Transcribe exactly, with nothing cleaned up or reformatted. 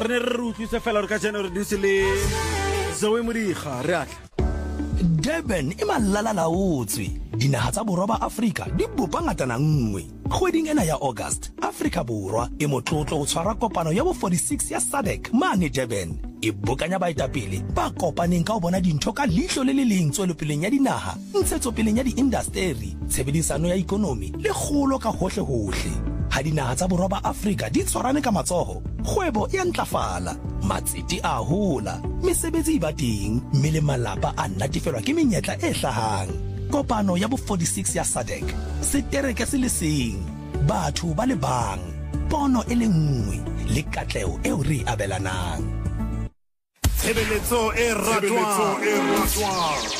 re ne re utlwise fela re ka jana re dutse le Zoe Modiga re atla. Durban e malalalaotswe dinaga tsa borwa ba Afrika di bopa ngatana nngwe. Kgweding ena ya August, Afrika Borwa e motlotlo go tshwara kopano ya bo forty-six ya S A D C mane Durban. E bokanya baetapele ba kopaneng ka ho bona dintho ka lihlo le le leng tswelopeleng ya dinaga, ntshetsopeleng ya diindasteri, tshebedisano ya ikonomi le kgolo ka hohle hohle. Ha dinaga tsa borwa ba Afrika di tshwarane ka matsoho, kgwebo e ntlafala, matsete a hola, mesebetsi e ba teng, mme le malapa a natefelwa ke menyetla e hlahang. Kopano ya bo forty-six ya S A D C, setereke se le seng, batho ba le bang, pono e le nngwe le katleo eo re abelanang. Tshebeletso e ratwang